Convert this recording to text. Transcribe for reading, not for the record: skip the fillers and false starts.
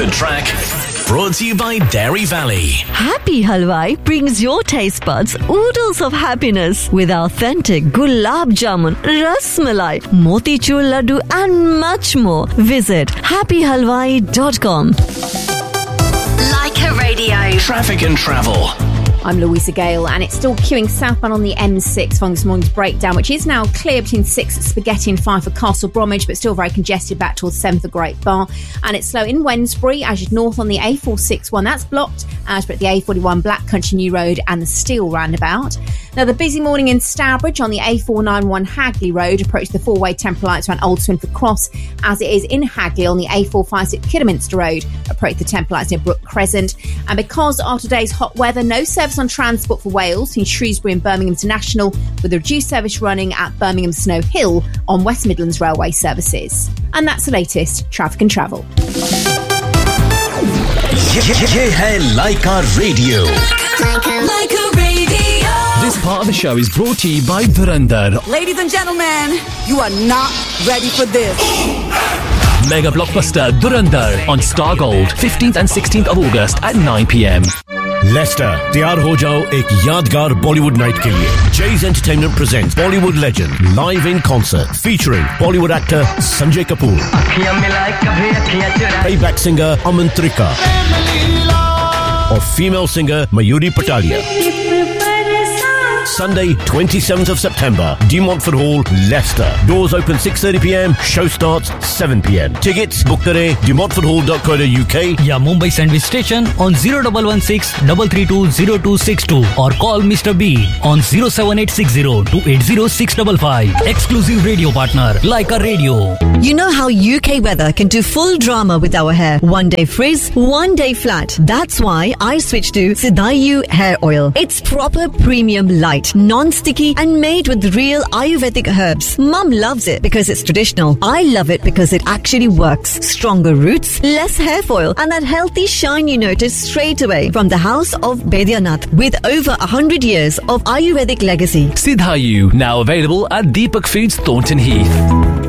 The Track, brought to you by Dairy Valley. Happy Halwai brings your taste buds oodles of happiness with authentic gulab jamun, ras malai, motichur laddu and much more. Visit happyhalwai.com. Leica Radio. Traffic and travel. I'm Louisa Gale, and it's still queuing southbound on the M6 following this morning's breakdown, which is now clear between 6 at Spaghetti and 5 for Castle Bromwich, but still very congested back towards 7 for Great Bar. And it's slow in Wednesbury as you're north on the A461, that's blocked, as per the A41 Black Country New Road and the Steel Roundabout. Now, the busy morning in Stourbridge on the A491 Hagley Road, approach the four-way temporary lights around Old Swinford Cross, as it is in Hagley on the A456 Kidderminster Road, approach the temporary lights near Brook Crescent. And because of today's hot weather, no service on transport for Wales between Shrewsbury and Birmingham International, with a reduced service running at Birmingham Snow Hill on West Midlands Railway services. And that's the latest Traffic and Travel. ये है Leica Radio. Leica Radio. This part of the show is brought to you by Dhurandhar. Ladies and gentlemen, you are not ready for this. Mega blockbuster Dhurandhar on Star Gold, 15th and 16th of August at 9 p.m. Lester तैयार हो जाओ एक यादगार Bollywood night के लिए Jay's Entertainment presents Bollywood legend live in concert featuring Bollywood actor Sanjay Kapoor, playback singer Aman Trika और female singer Mayuri Patalia. Sunday 27th of September, De Montfort Hall, Leicester. Doors open 6:30 p.m. Show starts 7 p.m. Tickets book kare demontforthall.co.uk या Mumbai sandwich station on 0116-332-0262 or call Mr. B on 07860-280-655. Exclusive radio partner Leica Radio. You know how UK weather can do full drama with our hair. One day frizz, one day flat. That's why I switched to Sidayu hair oil. It's proper premium light, non-sticky and made with real Ayurvedic herbs. Mum loves it because it's traditional. I love it because it actually works. Stronger roots, less hair foil and that healthy shine you notice straight away from the house of Baidyanath with over 100 years of Ayurvedic legacy. Siddhayu, now available at Deepak Foods, Thornton Heath.